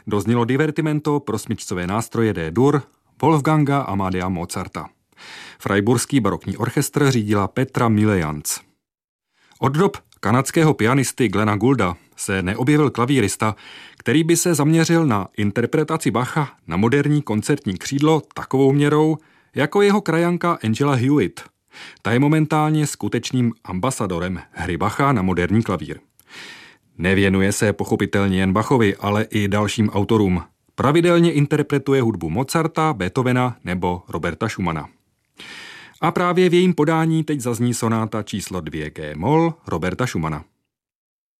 doznělo divertimento pro smyčcové nástroje D-dur Wolfganga Amadea Mozarta. Freiburský barokní orchestr řídila Petra Millejans. Od dob kanadského pianisty Glena Goulda se neobjevil klavírista, který by se zaměřil na interpretaci Bacha na moderní koncertní křídlo takovou měrou, jako jeho krajanka Angela Hewitt. Ta je momentálně skutečným ambasadorem hry Bacha na moderní klavír. Nevěnuje se pochopitelně jen Bachovi, ale i dalším autorům. Pravidelně interpretuje hudbu Mozarta, Beethovena nebo Roberta Schumana. A právě v jejím podání teď zazní sonáta číslo 2 G-moll Roberta Schumana.